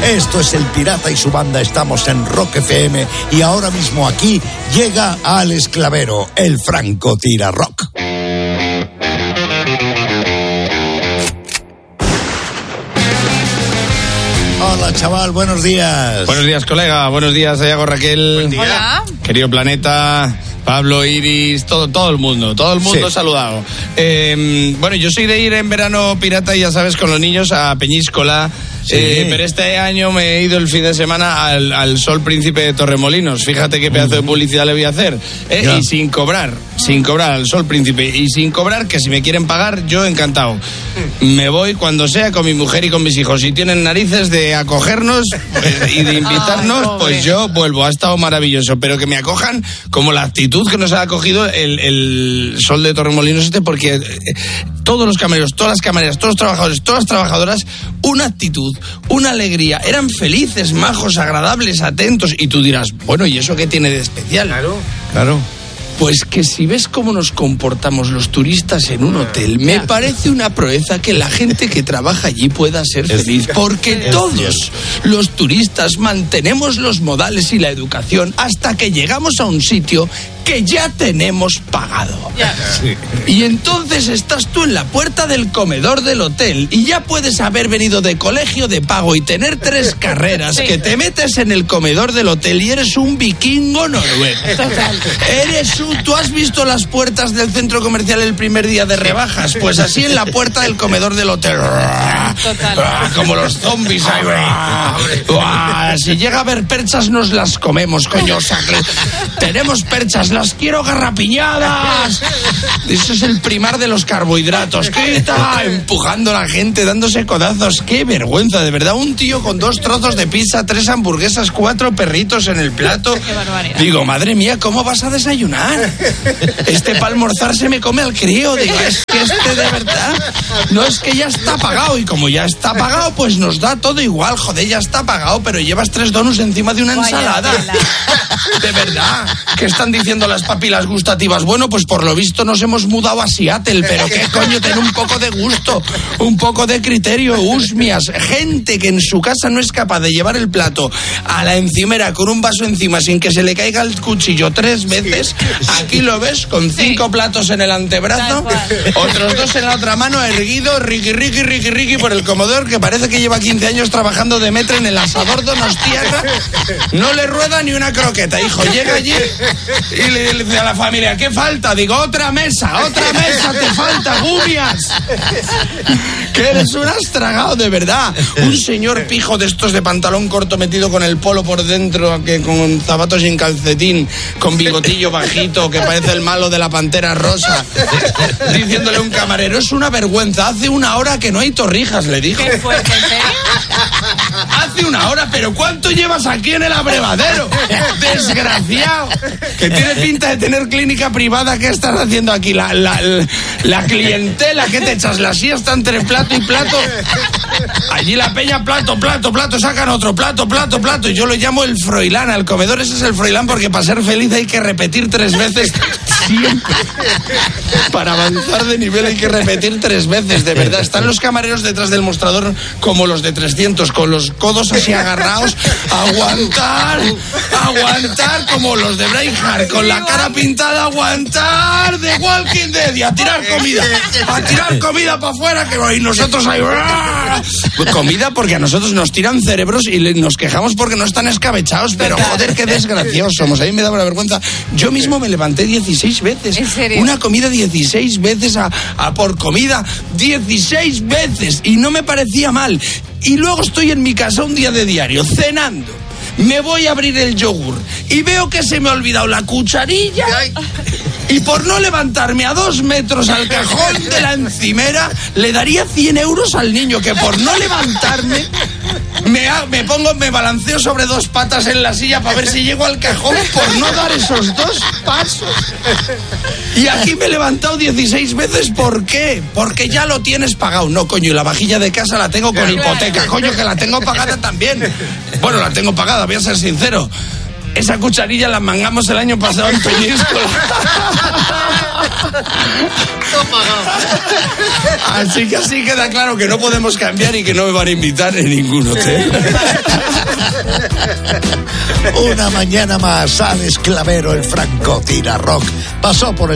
Esto es El Pirata y su banda, estamos en Rock FM y ahora mismo aquí llega Alex Clavero, el francotira rock. Hola, chaval, buenos días. Buenos días, colega. Buenos días, Ayago, Raquel. Buen día. Hola. Querido Planeta, Pablo, Iris, todo el mundo sí. Saludado. Bueno, yo soy de ir en verano pirata, ya sabes, con los niños a Peñíscola. Sí. Pero este año me he ido el fin de semana al Sol Príncipe de Torremolinos. Fíjate qué pedazo de publicidad le voy a hacer. Y sin cobrar al Sol Príncipe. Y sin cobrar, que si me quieren pagar, yo encantado. Me voy cuando sea con mi mujer y con mis hijos. Si tienen narices de acogernos y de invitarnos, pues yo vuelvo. Ha estado maravilloso. Pero que me acojan como la actitud que nos ha acogido el Sol de Torremolinos porque todos los camareros, todas las camareras, todos los trabajadores, todas las trabajadoras, una actitud, una alegría, eran felices, majos, agradables, atentos. Y tú dirás, bueno, ¿y eso qué tiene de especial? Claro. Pues que si ves cómo nos comportamos los turistas en un hotel, me parece una proeza que la gente que trabaja allí pueda ser feliz, porque todos los turistas mantenemos los modales y la educación hasta que llegamos a un sitio que ya tenemos pagado. Sí. Y entonces estás tú en la puerta del comedor del hotel y ya puedes haber venido de colegio de pago y tener 3 carreras, que te metes en el comedor del hotel y eres un vikingo noruego. Total. ¿Tú has visto las puertas del centro comercial el primer día de rebajas? Pues así en la puerta del comedor del hotel. Total. Como los zombies ahí. Si llega a haber perchas nos las comemos, coño. O sea, que tenemos perchas, las quiero garrapiñadas. Eso es el primar de los carbohidratos. ¡Quita! Empujando a la gente, dándose codazos. ¡Qué vergüenza! De verdad, un tío con 2 trozos de pizza, 3 hamburguesas, 4 perritos en el plato. ¡Qué barbaridad! Digo, madre mía, ¿cómo vas a desayunar? Para almorzar se me come al crío. Digo, es que de verdad, no, es que ya está pagado. Y como ya está pagado, pues nos da todo igual. Joder, ya está pagado, pero llevas 3 donuts encima de una ensalada. De verdad. ¿Qué están diciendo las papilas gustativas? Bueno, pues por lo visto nos hemos mudado a Seattle, pero qué coño, ten un poco de gusto, un poco de criterio, usmias. Gente que en su casa no es capaz de llevar el plato a la encimera con un vaso encima sin que se le caiga el cuchillo 3 veces. Aquí lo ves con 5 platos en el antebrazo, otros 2 en la otra mano, erguido, riqui por el comedor, que parece que lleva 15 años trabajando de metro en el asador donostiarra. No le rueda ni una croqueta, hijo. Llega allí y le dice a la familia, ¿qué falta? Digo, otra mesa te falta, gumias. Que eres un astragado, de verdad. Un señor pijo de estos de pantalón corto metido con el polo por dentro, que con zapatos sin calcetín, con bigotillo bajito, que parece el malo de la Pantera Rosa, diciéndole a un camarero, es una vergüenza, hace 1 hora que no hay torrijas, le dijo. ¿Qué fue? Hace 1 hora, pero ¿cuánto llevas aquí en el abrevadero? Desgraciado. Que tiene pinta de tener clínica privada. ¿Qué estás haciendo aquí? La clientela, ¿qué te echas? La siesta entre plato y plato. Allí la peña, plato, sacan otro, plato. Y yo lo llamo el Froilán. Al comedor ese es el Froilán, porque para ser feliz hay que repetir 3 veces siempre. Para avanzar de nivel hay que repetir 3 veces, de verdad. Están los camareros detrás del mostrador como los de 300, con los codos así agarrados. Aguantar, como los de Braveheart, con la cara pintada, aguantar, de Walking Dead, y a tirar comida para afuera, que hoy nosotros ahí... Comida, porque a nosotros nos tiran cerebros y nos quejamos porque no están escabechados, pero joder, qué desgraciosos somos. A mí me da una vergüenza. Yo mismo me levanté 16 veces. ¿En serio? Una comida 16 veces por comida, 16 veces, y no me parecía mal. Y luego estoy en mi casa un día de diario, cenando. Me voy a abrir el yogur y veo que se me ha olvidado la cucharilla. Y por no levantarme a 2 metros al cajón de la encimera, le daría 100 euros al niño, que por no levantarme me balanceo sobre 2 patas en la silla para ver si llego al cajón, por no dar esos 2 pasos. Y aquí me he levantado 16 veces. ¿Por qué? Porque ya lo tienes pagado. No, coño, y la vajilla de casa la tengo con hipoteca, coño, que la tengo pagada también. Bueno, la tengo pagada, voy a ser sincero. Esa cucharilla la mangamos el año pasado en Peñíscola. Así que así queda claro que no podemos cambiar y que no me van a invitar en ningún hotel. Una mañana más, Alex Clavero, el francotirador rock, pasó por